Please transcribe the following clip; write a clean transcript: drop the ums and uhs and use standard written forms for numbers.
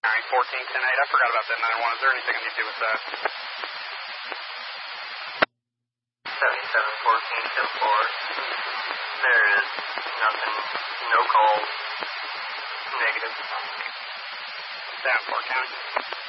1410-8. I forgot about that 9-1. Is there anything I need to do with that? 7714-4. There is nothing. No calls. Negative. Davenport County.